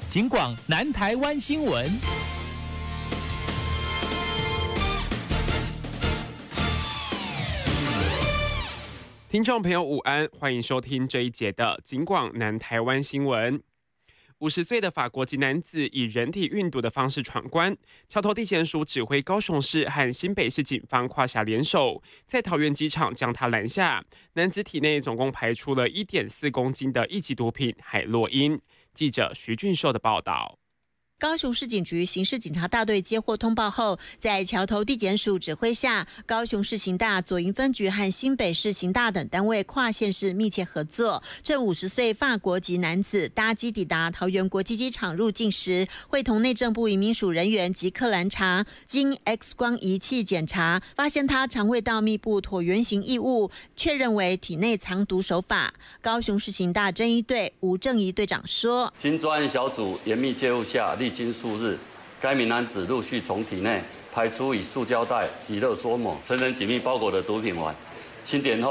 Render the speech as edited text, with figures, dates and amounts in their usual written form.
警广南台湾新闻。 听众朋友午安，欢迎收听这一节的警广南台湾新闻。50岁的法国籍男子以人体运毒的方式闯关，桥头地检署指挥高雄市和新北市警方跨辖联手，在桃园机场将他拦下。男子体内总共排出了1.4公斤的一级毒品海洛因。记者徐俊寿的报道。 高雄市警局刑事警察大队接获通报后，在桥头地检署指挥下，高雄市刑大、左营分局和新北市刑大等单位跨县市密切合作。这50岁法国籍男子搭机抵达桃园国际机场入境时，会同内政部移民署人员即刻拦查，经 X 光仪器检查，发现他肠胃道密布椭圆形异物，确认为体内藏毒手法。高雄市刑大侦一队吴正仪队长说：“ 经专案小组严密介入下，历经数日，该名男子陆续从体内排出以塑胶袋及热缩膜层层紧密包裹的毒品丸，清点后